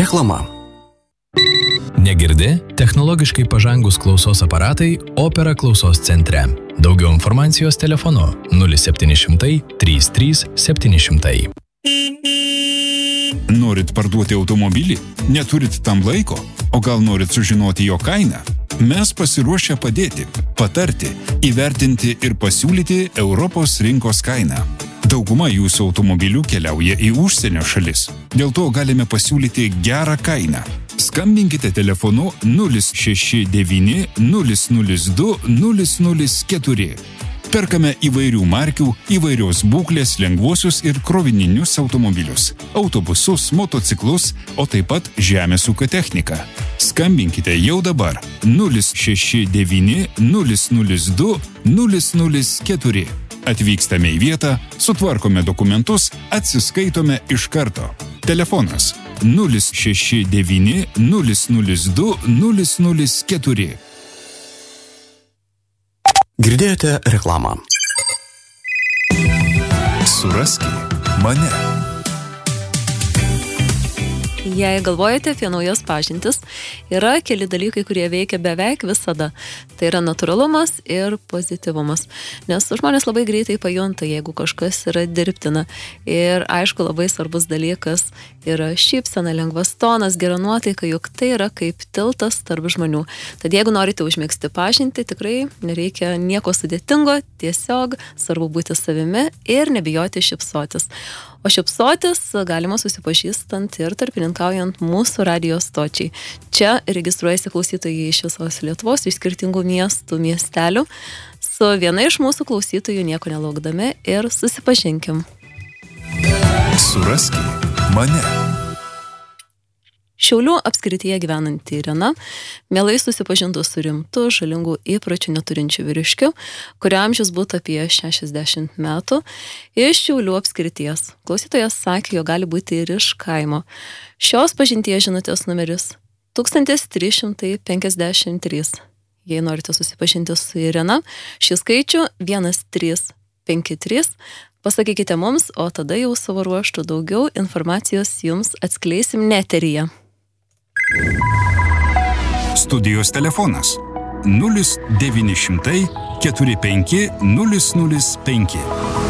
Reklama. Negirdi? Technologiškai pažangus klausos aparatai Opera klausos centre. Daugiau informacijos telefonu 0700 33 700. Norit parduoti automobilį? Neturit tam laiko? O gal norit sužinoti jo kainą? Mes pasiruošę padėti, patarti, įvertinti ir pasiūlyti Europos rinkos kainą. Dauguma jūsų automobilių keliauja į užsienio šalis. Dėl to galime pasiūlyti gerą kainą. Skambinkite telefonu 069 002 004. Perkame įvairių markių, įvairios būklės lengvuosius ir krovininius automobilius, autobusus, motociklus, o taip pat žemės ūkio techniką. Skambinkite jau dabar 069 002 004. Atvykstame į vietą, sutvarkome dokumentus, atsiskaitome iš karto. Telefonas 069 002 004. Girdėjote reklamą. Suraskite mane. Jei galvojate apie naujas pažintis, yra keli dalykai, kurie veikia beveik visada. Tai yra natūralumas ir pozityvumas. Nes žmonės labai greitai pajunta, jeigu kažkas yra dirbtina. Ir aišku, labai svarbus dalykas yra šypsena, lengvas tonas, gera nuotaika, juk tai yra kaip tiltas tarp žmonių. Tad jeigu norite užmegzti pažintį, tikrai nereikia nieko sudėtingo, tiesiog svarbu būti savimi ir nebijoti šypsotis. O šypsotis galima susipažįstant ir tarpininkaujant mūsų radijo stočiai. Čia registruojasi klausytojai iš visos Lietuvos, iš skirtingų miestų, miestelių. Su viena iš mūsų klausytojų nieko nelaukdami ir susipažinkim. Suraskite mane. Šiaulių apskrityje gyvenanti Irena mielai susipažintų su rimtu, žalingų įpročių neturinčiu vyriškiu, kurio amžius būtų apie 60 metų, iš Šiaulių apskrities. Klausytojas sakė, jo gali būti ir iš kaimo. Šios pažinties žinutės numeris 1353. Jei norite susipažinti su Irena, šį skaičių 1353 pasakykite mums, o tada jau savo ruoštų daugiau informacijos jums atskleisim eteryje. Studijos telefonas 0900 45 005.